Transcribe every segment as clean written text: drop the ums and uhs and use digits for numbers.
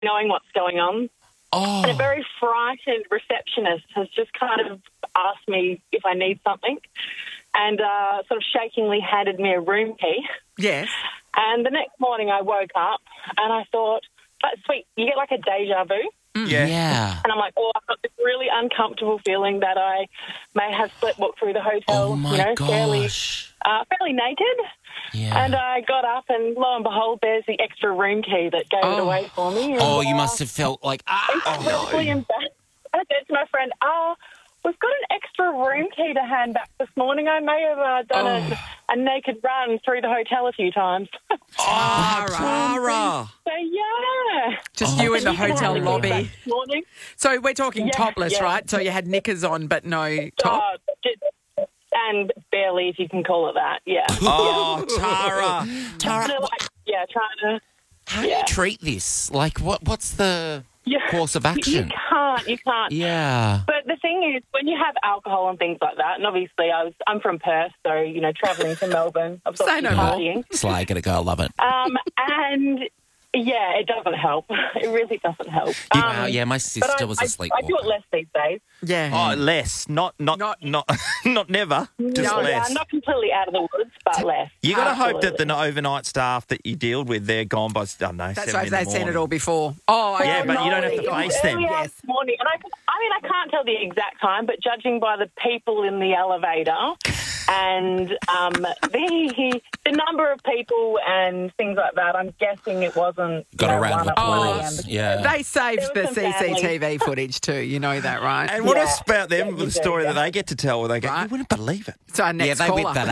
knowing what's going on. Oh. And a very frightened receptionist has just kind of asked me if I need something and sort of shakingly handed me a room key. Yes. And the next morning I woke up and I thought, that's sweet, you get like a deja vu. Yeah. And I'm like, I've got this really uncomfortable feeling that I may have slept walked through the hotel, Oh, my gosh. fairly naked. Yeah. And I got up and lo and behold, there's the extra room key that gave it away for me. And, you must have felt like, incredibly embarrassed. I said to my friend, we've got an extra room key to hand back this morning. I may have done a naked run through the hotel a few times. Tara. So, yeah. Just you in the hotel lobby. This morning. So we're talking topless, right? So you had knickers on but no top? And barely, if you can call it that, yeah. Oh, Tara. Tara, trying to... how do you treat this? Like, what's the course of action? You can't. Yeah. But the thing is, when you have alcohol and things like that, and obviously I'm from Perth, so, travelling to Melbourne, I've Say no more. partying. Slay, get a go, I love it. And, yeah, it doesn't help. It really doesn't help. My sister was a sleepwalker. I do it less these days. Yeah. Oh, less. Not never. Just less. I'm not completely out of the woods, but less. You got to hope that Absolutely. the overnight staff that you deal with, they're gone by, I don't know, That's 7 right, in the they've seen morning. it all before. Oh, Yeah, but you don't have to face them. Early hours morning, and I can't tell the exact time, but judging by the people in the elevator and the number of people and things like that, I'm guessing it wasn't. Got a round of 1 a.m. applause. Yeah. They saved the There was some CCTV footage too. You know that, right? And what Yeah. about them, Yeah, the you story do, that they get to tell where they go, Right. you wouldn't believe it. So our next They caller. whip that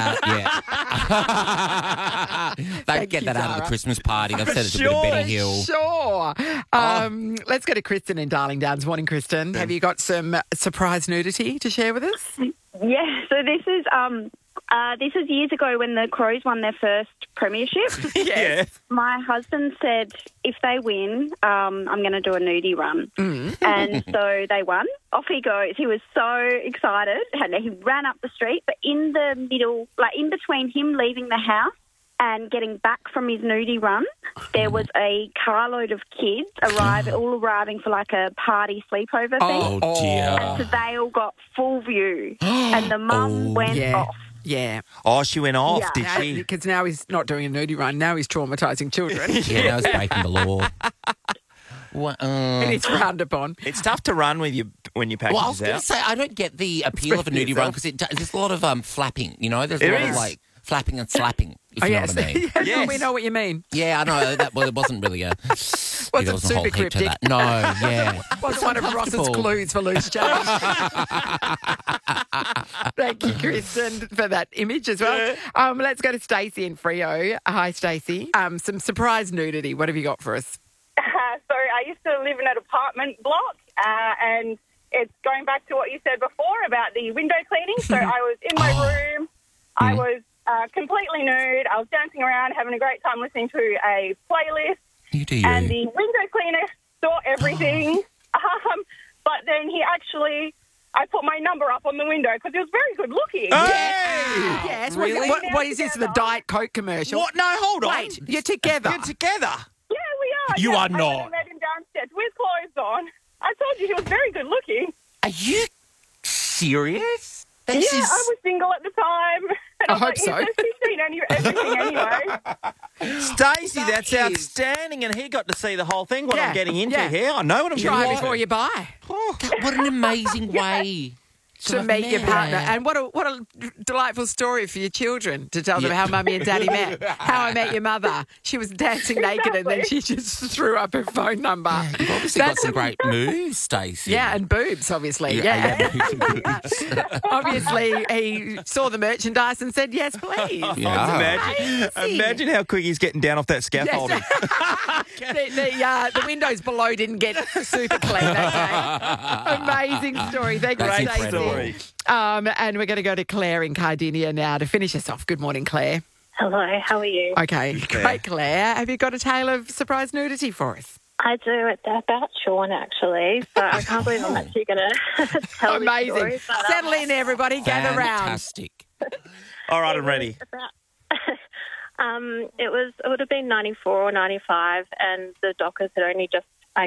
out, They get that out of the Christmas party. They've said it's a bit of Benny Hill. Sure. Let's go to Kristen in Darling Downs. Morning, Kristen. Have you got some surprise nudity to share with us? Yeah, so this is years ago when the Crows won their first premiership. Yeah. My husband said, if they win, I'm going to do a nudie run. And so they won. Off he goes. He was so excited. And he ran up the street, but in the middle, like in between him leaving the house and getting back from his nudie run, there was a carload of kids all arriving for like a party sleepover thing. Oh, dear. And so they all got full view. And the mum went off. Yeah. Oh, she went off, Yeah. did she? Because now he's not doing a nudie run. Now he's traumatising children. Yeah, that was breaking the law. And it's frowned upon. It's tough to run with you when you pack Well, I was going to out. say, I don't get the appeal of a nudie run because there's a lot of flapping, There's a lot of, like, flapping and slapping, if you know what I mean. Yes. We know what you mean. Yeah, I know. It wasn't really a... Wasn't there wasn't a whole super heap to cryptic. that. No, yeah. Wasn't one of Ross's uncomfortable. clues for loose change. Thank you, Kristen, for that image as well. Let's go to Stacey in Freo. Hi, Stacey. Some surprise nudity. What have you got for us? So I used to live in an apartment block, and it's going back to what you said before about the window cleaning. So I was in my room. I was completely nude. I was dancing around, having a great time listening to a playlist. You do And the window cleaner saw everything. But then I put my number up on the window because he was very good looking. Yes. Really? What is this, the Diet Coke commercial? What? No, hold on. Wait, you're together. You're together. Yeah, we are. You yeah. are I went not. and met him downstairs with clothes on. I told you he was very good looking. Are you serious? I was single at the time. And I was hope like, so. He's seen everything anyway. Stacey, that's That is- outstanding, and he got to see the whole thing, what Yeah, I'm getting into yeah. here. I know what I'm Try getting before into. you buy. What an amazing way To meet your partner. And what a delightful story for your children to tell them how Mummy and Daddy met. How I met your mother. She was dancing naked and then she just threw up her phone number. You've obviously got some great moves, Stacey. Yeah, and boobs, obviously. Yeah. Obviously, he saw the merchandise and said, yes, please. Yeah. Imagine how quick he's getting down off that scaffolding. The windows below didn't get super clean that day. Amazing story. Thank you, That's Stacey. incredible. And we're going to go to Claire in Cardinia now to finish us off. Good morning, Claire. Hello, how are you? Okay, great, Claire. Have you got a tale of surprise nudity for us? I do. It's about Sean, actually. So I can't believe I'm actually going to tell this Amazing. story. But, Settle in, everybody. Gather round. Fantastic. All right, I'm ready. it would have been 94 or 95, and the Dockers had only just